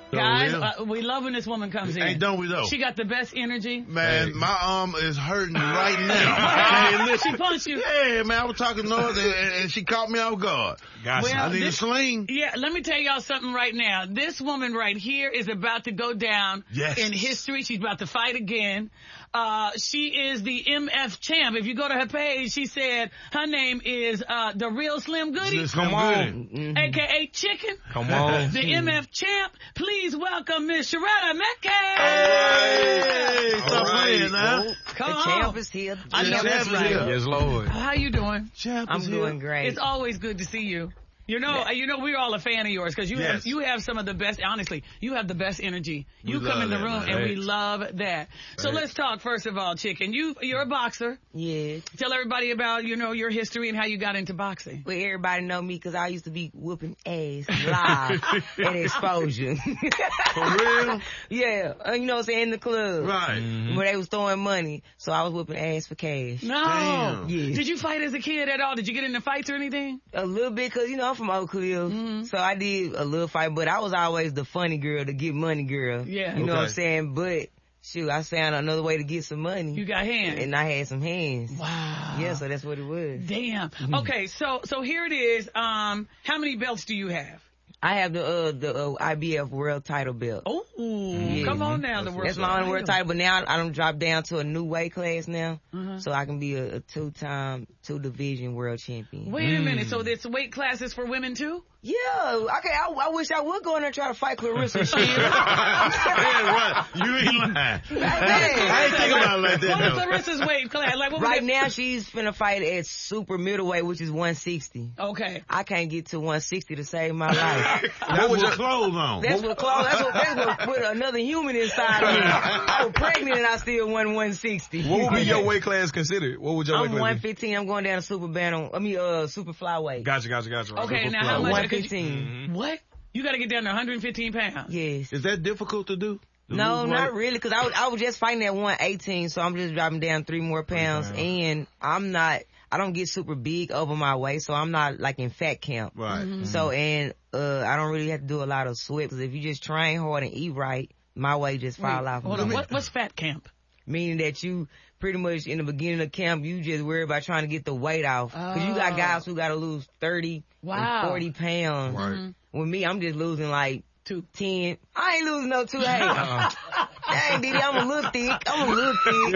Guys, we love when this woman comes in. Hey, don't we though? She got the best energy. Man, my arm is hurting right now. Hey, she punched you. Yeah, man, I was talking noise and she caught me off guard. Well, I need a sling. Yeah, let me tell y'all something right now. This woman right here is about to go down in history. She's about to fight again. She is the MF champ. If you go to her page, she said her name is the Real Slim Goody. Come on. AKA Chicken. Come on. The MF champ. Please welcome Miss Sharetta Metcalf. Hey, stop playing now. Come the on. champ is here. I know that's right. Yes, Lord. How you doing? I'm doing great. It's always good to see you. You know, we're all a fan of yours because you have some of the best. Honestly, you have the best energy. You come in the room and we love that. So let's talk first of all, Chicken. You're a boxer. Yes. Tell everybody about your history and how you got into boxing. Well, everybody know me because I used to be whooping ass live at Exposure. For real? Yeah, you know what I'm saying, in the club. Right. Where they was throwing money, so I was whooping ass for cash. No. Damn. Yes. Did you fight as a kid at all? Did you get into fights or anything? A little bit, because, I'm from Oak Cliff, so I did a little fight, but I was always the funny girl, the get money girl. Yeah. You know what I'm saying? But, shoot, I found another way to get some money. You got hands. And I had some hands. Wow. Yeah, so that's what it was. Damn. Okay, so here it is. How many belts do you have? I have the IBF world title belt. Oh, come on now, the world. That's my only world title, but now I don't drop down to a new weight class now, so I can be a two-time, two-division world champion. Wait a minute, so there's weight classes for women too? Yeah, okay, I wish I would go in there and try to fight Clarissa Shields. Man, what? You ain't lying. I ain't think about it like that. What was Clarissa's weight class? Like, what was right it? now, she's finna fight at super middleweight, which is 160. Okay. I can't get to 160 to save my life. What was your clothes on? That's what put another human inside of me. I was pregnant and I still won 160. What would be your weight class considered? What would your weight I'm class be? 115. I'm going down to super super flyweight. Gotcha. Okay, Super now how much? 115. What? You got to get down to 115 pounds. Yes. Is that difficult to do? No, not really, because I was just fighting at 118, so I'm just dropping down 3 more pounds, and I don't get super big over my weight, so I'm not like in fat camp. Right. So, and I don't really have to do a lot of sweat, because if you just train hard and eat right, my weight just fall off. Hold on, what's fat camp? Meaning that you pretty much in the beginning of camp, you just worry about trying to get the weight off. Because you got guys who got to lose 30 and 40 pounds. Right. With me, I'm just losing like 10. I ain't losing no 2. Hey, dang, Diddy, I'm a little thick. I'm a little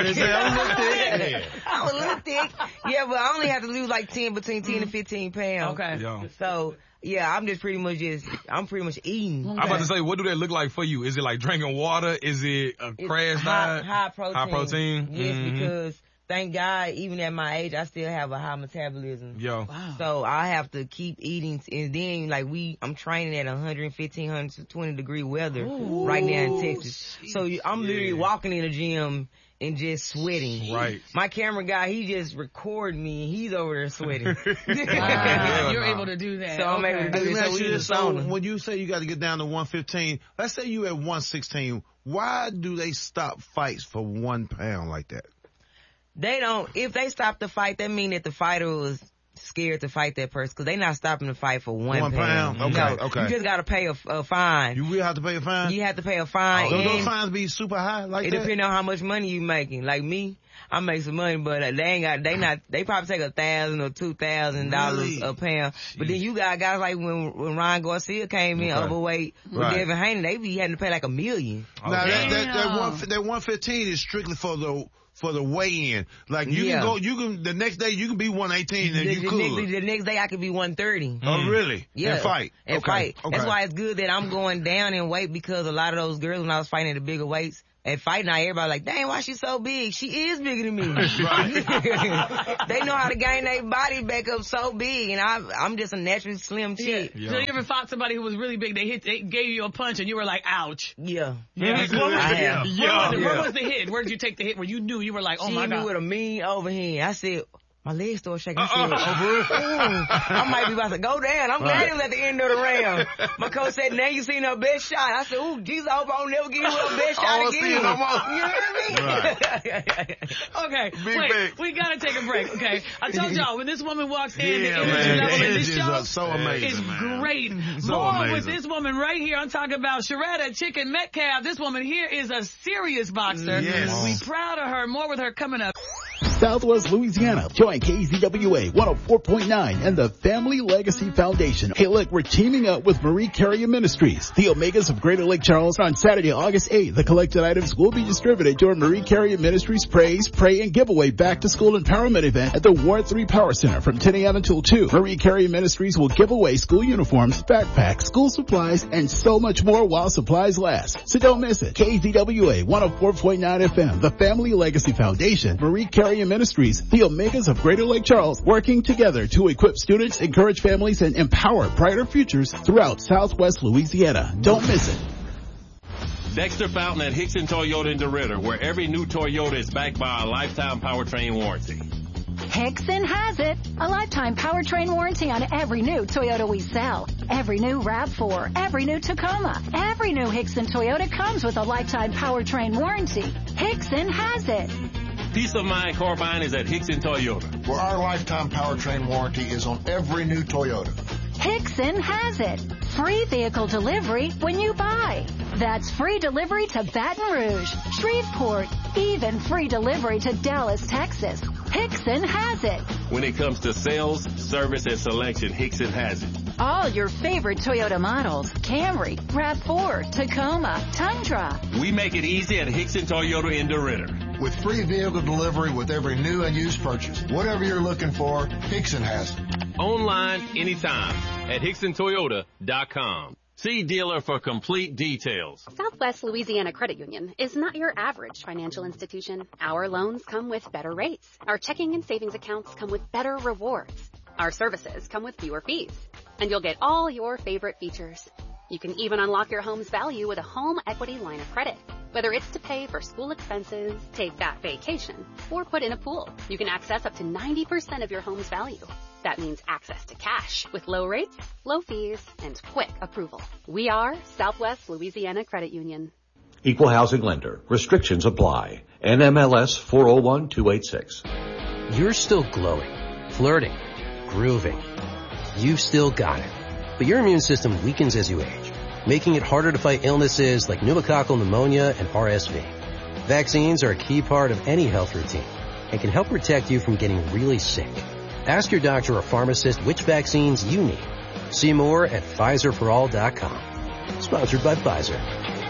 thick. Yeah, but I only have to lose like between 10 and 15 pounds. Okay. Yeah. So, yeah, I'm pretty much eating. I'm about to say, what do that look like for you? Is it like drinking water? Is it a crash diet? High protein. High protein? Yes, because thank God, even at my age, I still have a high metabolism. Yo. Wow. So I have to keep eating, and then like I'm training at 115, 120 degree weather right now in Texas. So I'm literally walking in the gym and just sweating. Right. My camera guy, he just recording me, and he's over there sweating. You're able to do that. So I'm able to do Let it. me ask So you we this, just sauna. when you say you got to get down to 115, let's say you at 116, why do they stop fights for 1 pound like that? They don't. If they stop the fight, that mean that the fighter was scared to fight that person, because they not stopping the fight for 1 pound. Okay. You just got to pay a fine. You will have to pay a fine? You have to pay a fine. Don't those and fines be super high like it that? depends on how much money you making. Like me, I make some money, but they probably take $1,000 or $2,000 a pound. But then you got guys like when Ryan Garcia came in overweight with Devin Haney, they be having to pay like $1 million. Now that 115 is strictly for the weigh-in. Like you can go, the next day you can be 118 and you could. The next day I could be 130. Oh really? Yeah. And fight. And fight. That's why it's good that I'm going down in weight, because a lot of those girls, when I was fighting at the bigger weights, at fight night, everybody like, dang, why she so big? She is bigger than me. Right. They know how to gain their body back up so big, and I'm just a naturally slim chick. So you ever fought somebody who was really big? They gave you a punch and you were like, ouch. Yeah. What was the hit? Where did you take the hit where you knew you were like, oh she my hit me God? with a mean overhand. I said, My legs started shaking. I said, I might be about to go down. I'm glad it was at the end of the round. My coach said, now you seen her best shot. I said, ooh, Jesus, I hope I don't never give you a best shot again. You know what I mean? Okay, we gotta take a break, okay? I told y'all, when this woman walks in, the energy level in this show so amazing, is great. So More amazing. with this woman right here. I'm talking about Sharetta Chicken Metcalf. This woman here is a serious boxer. Yes. We proud of her. More with her coming up. Southwest Louisiana. Join KZWA 104.9 and the Family Legacy Foundation. Hey, look, we're teaming up with Marie Carrier Ministries, the Omegas of Greater Lake Charles. On Saturday, August 8th, the collected items will be distributed during Marie Carrier Ministries Praise, Pray, and Giveaway Back to School Empowerment event at the Ward 3 Power Center from 10 a.m. until 2. Marie Carrier Ministries will give away school uniforms, backpacks, school supplies, and so much more while supplies last. So don't miss it. KZWA 104.9 FM, the Family Legacy Foundation, Marie Carrier Ministries, the Omegas of Greater Lake Charles, working together to equip students, encourage families, and empower brighter futures throughout Southwest Louisiana. Don't miss it. Dexter Fountain at Hickson Toyota in DeRidder, where every new Toyota is backed by a lifetime powertrain warranty. Hickson has it. A lifetime powertrain warranty on every new Toyota we sell. Every new RAV4, every new Tacoma, every new Hickson Toyota comes with a lifetime powertrain warranty. Hickson has it. Peace of mind car buying is at Hickson Toyota, where our lifetime powertrain warranty is on every new Toyota. Hickson has it. Free vehicle delivery when you buy. That's free delivery to Baton Rouge, Shreveport, even free delivery to Dallas, Texas. Hickson has it. When it comes to sales, service, and selection, Hickson has it. All your favorite Toyota models: Camry, RAV4, Tacoma, Tundra. We make it easy at Hickson Toyota in DeRidder. With free vehicle delivery with every new and used purchase. Whatever you're looking for, Hickson has it. Online, anytime, at HicksonToyota.com. See dealer for complete details. Southwest Louisiana Credit Union is not your average financial institution. Our loans come with better rates. Our checking and savings accounts come with better rewards. Our services come with fewer fees. And you'll get all your favorite features. You can even unlock your home's value with a home equity line of credit. Whether it's to pay for school expenses, take that vacation, or put in a pool, you can access up to 90% of your home's value. That means access to cash with low rates, low fees, and quick approval. We are Southwest Louisiana Credit Union. Equal housing lender. Restrictions apply. NMLS 401286. You're still glowing, flirting, grooving. You've still got it. But your immune system weakens as you age, making it harder to fight illnesses like pneumococcal pneumonia and RSV. Vaccines are a key part of any health routine and can help protect you from getting really sick. Ask your doctor or pharmacist which vaccines you need. See more at PfizerForAll.com. Sponsored by Pfizer.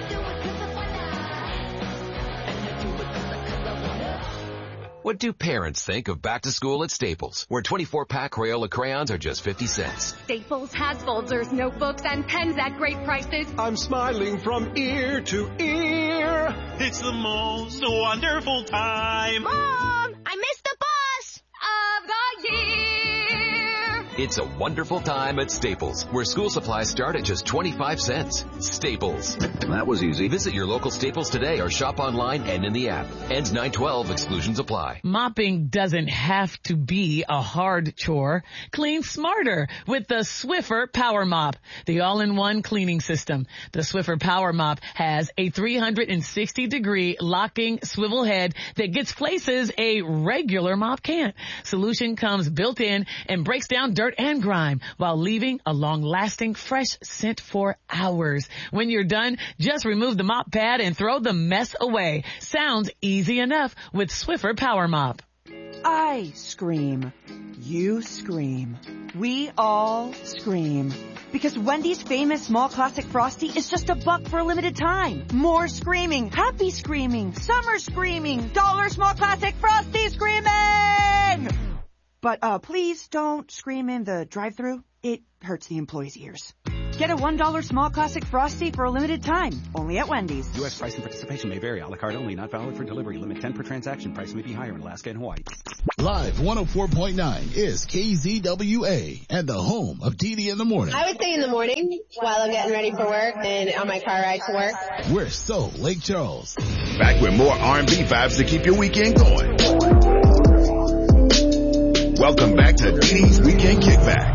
What do parents think of back to school at Staples, where 24-pack Crayola crayons are just 50 cents? Staples has folders, notebooks, and pens at great prices. I'm smiling from ear to ear. It's the most wonderful time. Mom, I missed the bus of the year. It's a wonderful time at Staples, where school supplies start at just 25 cents. Staples. That was easy. Visit your local Staples today or shop online and in the app. Ends 9/12. Exclusions apply. Mopping doesn't have to be a hard chore. Clean smarter with the Swiffer Power Mop, the all-in-one cleaning system. The Swiffer Power Mop has a 360-degree locking swivel head that gets places a regular mop can't. Solution comes built in and breaks down dirt and grime while leaving a long-lasting fresh scent for hours. When you're done, just remove the mop pad and throw the mess away. Sounds easy enough with Swiffer Power Mop. I scream. You scream. We all scream. Because Wendy's famous small classic Frosty is just $1 for a limited time. More screaming. Happy screaming. Summer screaming. Dollar small classic Frosty screaming! But please don't scream in the drive-thru. It hurts the employees' ears. Get a $1 small classic Frosty for a limited time. Only at Wendy's. U.S. price and participation may vary. A la carte only. Not valid for delivery. Limit 10 per transaction. Price may be higher in Alaska and Hawaii. Live 104.9 is KZWA and the home of Dee Dee in the morning. I would say in the morning while I'm getting ready for work and on my car ride to work. We're so Lake Charles. Back with more R&B vibes to keep your weekend going. Welcome back to D's Weekend Kickback.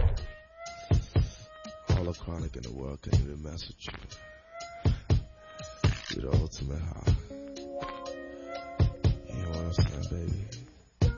All the chronic in the world can even mess with you. You're the ultimate high. You know what I'm saying, baby?